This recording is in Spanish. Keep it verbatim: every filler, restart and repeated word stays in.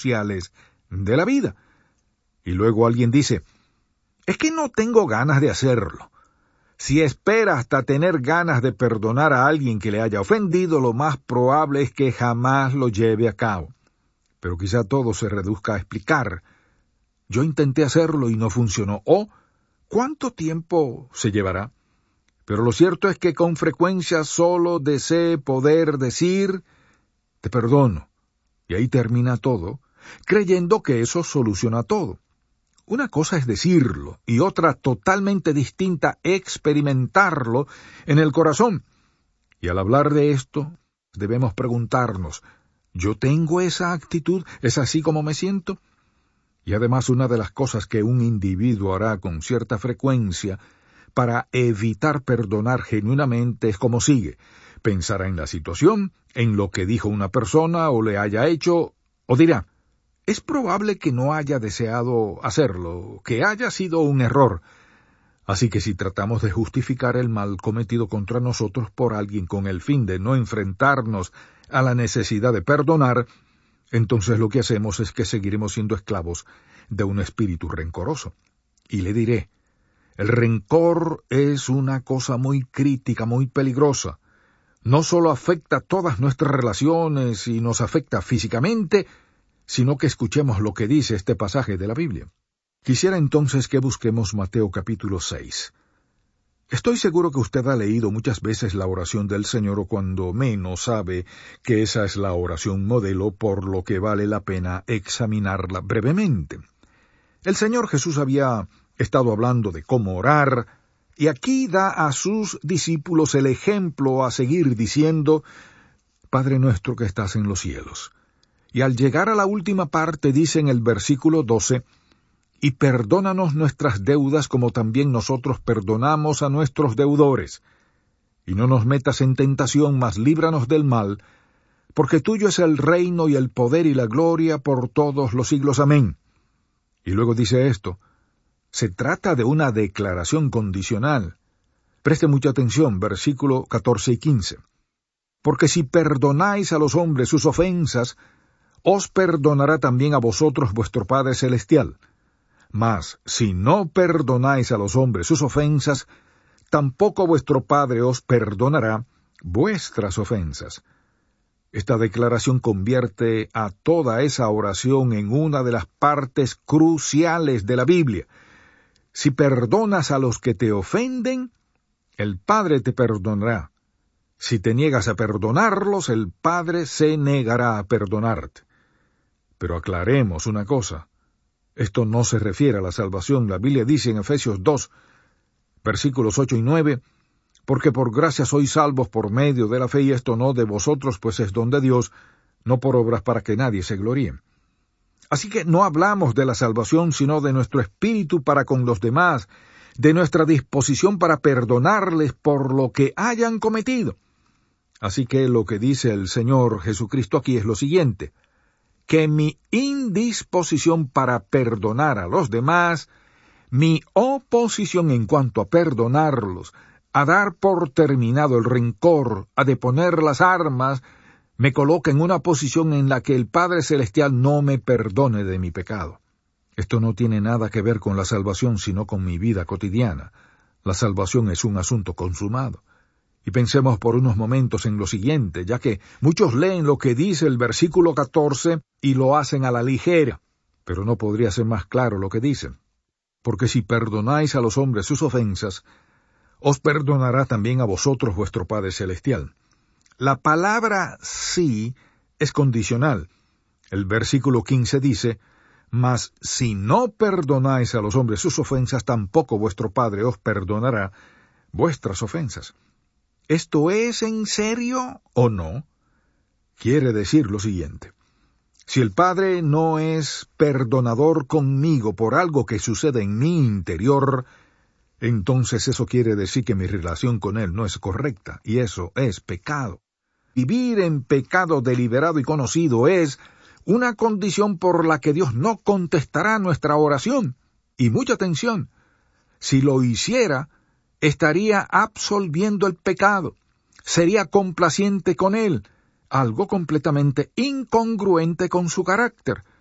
cruciales de la vida. Y luego alguien dice, es que no tengo ganas de hacerlo. Si espera hasta tener ganas de perdonar a alguien que le haya ofendido, lo más probable es que jamás lo lleve a cabo. Pero quizá todo se reduzca a explicar. Yo intenté hacerlo y no funcionó. O, ¿cuánto tiempo se llevará? Pero lo cierto es que con frecuencia solo desee poder decir, te perdono. Y ahí termina todo, creyendo que eso soluciona todo. Una cosa es decirlo, y otra totalmente distinta experimentarlo en el corazón. Y al hablar de esto, debemos preguntarnos, ¿yo tengo esa actitud? ¿Es así como me siento? Y además una de las cosas que un individuo hará con cierta frecuencia para evitar perdonar genuinamente es como sigue. Pensará en la situación, en lo que dijo una persona o le haya hecho, o dirá, es probable que no haya deseado hacerlo, que haya sido un error. Así que si tratamos de justificar el mal cometido contra nosotros por alguien con el fin de no enfrentarnos a la necesidad de perdonar, entonces lo que hacemos es que seguiremos siendo esclavos de un espíritu rencoroso. Y le diré, el rencor es una cosa muy crítica, muy peligrosa. No solo afecta todas nuestras relaciones y nos afecta físicamente, sino que escuchemos lo que dice este pasaje de la Biblia. Quisiera entonces que busquemos Mateo capítulo seis. Estoy seguro que usted ha leído muchas veces la oración del Señor o cuando menos sabe que esa es la oración modelo, por lo que vale la pena examinarla brevemente. El Señor Jesús había estado hablando de cómo orar, y aquí da a sus discípulos el ejemplo a seguir diciendo, Padre nuestro que estás en los cielos. Y al llegar a la última parte dice en el versículo doce, y perdónanos nuestras deudas como también nosotros perdonamos a nuestros deudores. Y no nos metas en tentación, mas líbranos del mal, porque tuyo es el reino y el poder y la gloria por todos los siglos. Amén. Y luego dice esto, se trata de una declaración condicional. Preste mucha atención, versículo catorce y quince. Porque si perdonáis a los hombres sus ofensas, os perdonará también a vosotros vuestro Padre Celestial. Mas, si no perdonáis a los hombres sus ofensas, tampoco vuestro Padre os perdonará vuestras ofensas. Esta declaración convierte a toda esa oración en una de las partes cruciales de la Biblia. Si perdonas a los que te ofenden, el Padre te perdonará. Si te niegas a perdonarlos, el Padre se negará a perdonarte. Pero aclaremos una cosa. Esto no se refiere a la salvación. La Biblia dice en Efesios dos, versículos ocho y nueve, porque por gracia sois salvos por medio de la fe, y esto no de vosotros, pues es don de Dios, no por obras para que nadie se gloríe. Así que no hablamos de la salvación, sino de nuestro espíritu para con los demás, de nuestra disposición para perdonarles por lo que hayan cometido. Así que lo que dice el Señor Jesucristo aquí es lo siguiente, que mi indisposición para perdonar a los demás, mi oposición en cuanto a perdonarlos, a dar por terminado el rencor, a deponer las armas, me coloca en una posición en la que el Padre Celestial no me perdone de mi pecado. Esto no tiene nada que ver con la salvación, sino con mi vida cotidiana. La salvación es un asunto consumado. Y pensemos por unos momentos en lo siguiente, ya que muchos leen lo que dice el versículo catorce y lo hacen a la ligera, pero no podría ser más claro lo que dicen. Porque si perdonáis a los hombres sus ofensas, os perdonará también a vosotros vuestro Padre Celestial. La palabra sí es condicional. El versículo quince dice, mas si no perdonáis a los hombres sus ofensas, tampoco vuestro Padre os perdonará vuestras ofensas. ¿Esto es en serio o no? Quiere decir lo siguiente. Si el Padre no es perdonador conmigo por algo que sucede en mi interior, entonces eso quiere decir que mi relación con Él no es correcta, y eso es pecado. Vivir en pecado deliberado y conocido es una condición por la que Dios no contestará nuestra oración. Y mucha atención, si lo hiciera, estaría absolviendo el pecado, sería complaciente con él, algo completamente incongruente con su carácter.